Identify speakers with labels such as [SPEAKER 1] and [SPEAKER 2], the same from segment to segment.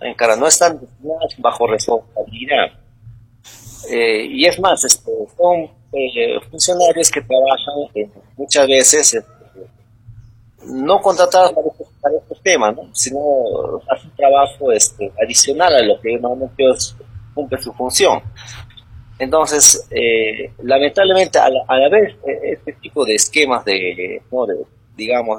[SPEAKER 1] en cara, no están destinadas bajo responsabilidad. Y es más, son funcionarios que trabajan muchas veces no contratados para estos temas, ¿no? Sino hacen un trabajo adicional a lo que normalmente cumple su función. Entonces, lamentablemente, a la vez, este tipo de esquemas ¿no? digamos,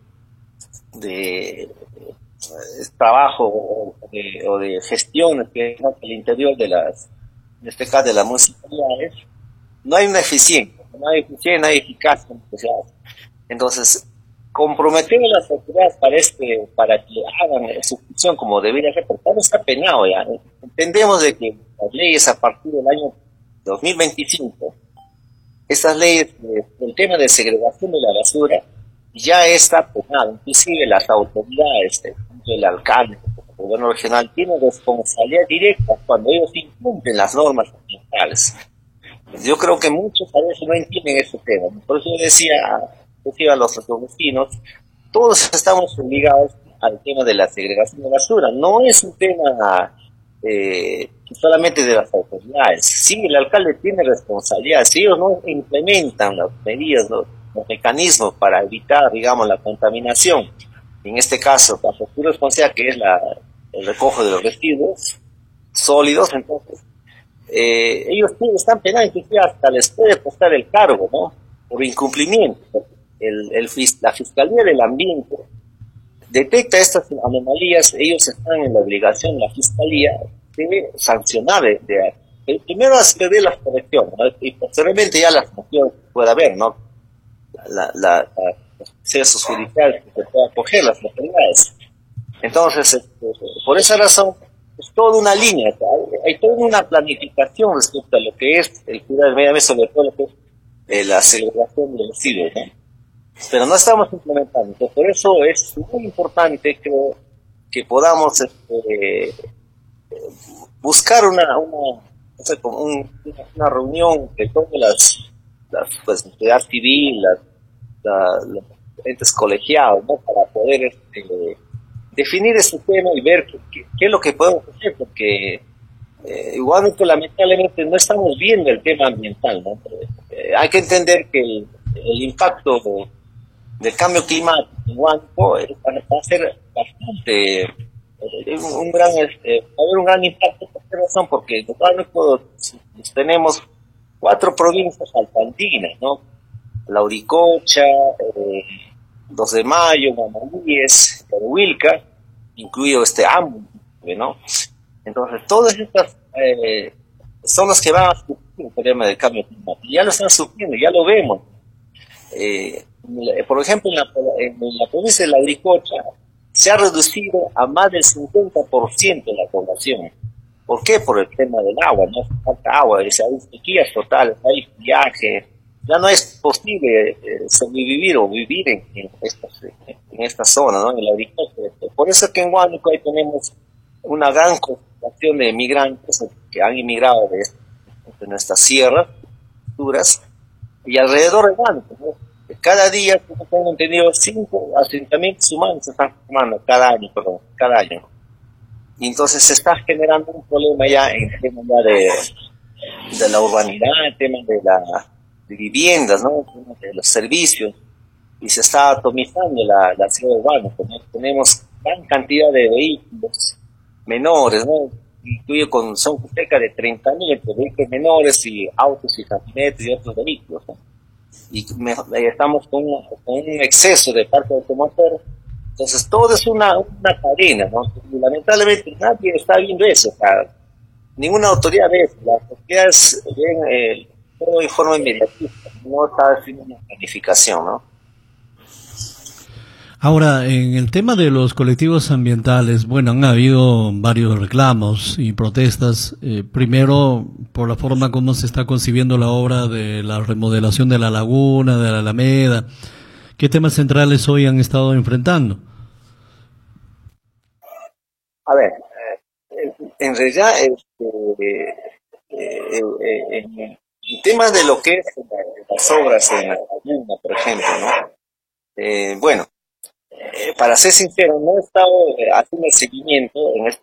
[SPEAKER 1] de trabajo o de gestión que ¿no? el interior en este caso de las municipalidades, no hay una eficiencia, no hay eficacia en lo que se hace. Entonces, comprometer a las autoridades para que hagan su función como debería ser, porque no está penado ya. Entendemos de que las leyes a partir del año 2025, estas leyes, el tema de segregación de la basura, ya está penado. Inclusive las autoridades, el alcalde, el gobierno regional, tienen responsabilidad directa cuando ellos incumplen las normas ambientales. Yo creo que muchos a veces no entienden ese tema. Por eso yo decía a los vecinos, todos estamos obligados al tema de la segregación de basura. No es un tema solamente de las autoridades. Sí, el alcalde tiene responsabilidad. Si ellos no implementan las medidas, los mecanismos para evitar, digamos, la contaminación, en este caso, bajo su responsabilidad, que es el recojo de los residuos sólidos, entonces ellos están penados, inclusive hasta les puede costar el cargo, ¿no? Por incumplimiento. La Fiscalía del Ambiente detecta estas anomalías, ellos están en la obligación, la Fiscalía, de sancionar, primero hacer las correcciones, ¿no? Y posteriormente ya las sanciones que pueda haber, ¿no? Los procesos judiciales que se pueda acoger las autoridades. Entonces, por esa razón, es toda una línea, hay toda una planificación respecto a lo que es el cuidado del medio ambiente, sobre todo lo que es la segregación de residuos, ¿no? Pero no estamos implementando. Entonces, por eso es muy importante, creo, que podamos buscar no sé, como una reunión de todas pues, sociedad civil, los entes colegiados, ¿no? Para poder definir este tema y ver qué es lo que podemos hacer, porque igualmente lamentablemente no estamos viendo el tema ambiental, ¿no? Hay que entender que el impacto del cambio climático en Huánuco va a ser bastante va a haber un gran impacto. ¿Por qué razón? Porque en Huánuco tenemos 4 provincias alpandinas, ¿no? Lauricocha, 2 de Mayo, Manavíes, Huilca, incluido Ambu, ¿no? Entonces, todas estas son las que van a sufrir el problema del cambio climático. Ya lo están sufriendo, ya lo vemos. Por ejemplo, en la provincia de Lauricocha se ha reducido a más del 50% la población. ¿Por qué? Por el tema del agua, no falta agua, hay sequías totales, hay viaje, ya no es posible sobrevivir o vivir en esta zona, ¿no? En Lauricocha. Por eso que en Huánuco ahí tenemos una gran concentración de migrantes que han inmigrado de nuestras sierras duras y alrededor de Huánuco, ¿no? Cada día, como tengo entendido, 5 asentamientos humanos se están formando cada año. Y entonces se está generando un problema ya en el tema ya de la urbanidad, el tema de viviendas, ¿no? El tema de los servicios, y se está atomizando la ciudad urbana, ¿no? Tenemos gran cantidad de vehículos menores, ¿no? Incluye son cerca de 30.000 entre vehículos menores y autos y camionetas y otros vehículos, ¿no? Y estamos con un exceso de parque automotor. Entonces todo es una cadena, ¿no? Y lamentablemente nadie está viendo eso, o sea, ninguna autoridad ve eso. Las autoridades ven todo de forma inmediatista, no está haciendo una planificación, ¿no?
[SPEAKER 2] Ahora, en el tema de los colectivos ambientales, bueno, han habido varios reclamos y protestas. Primero, por la forma como se está concibiendo la obra de la remodelación de la laguna, de la Alameda. ¿Qué temas centrales hoy han estado enfrentando?
[SPEAKER 1] A ver, en realidad, en temas de lo que es las obras en la laguna, por ejemplo, ¿no? Bueno, para ser sincero, no he estado haciendo el seguimiento en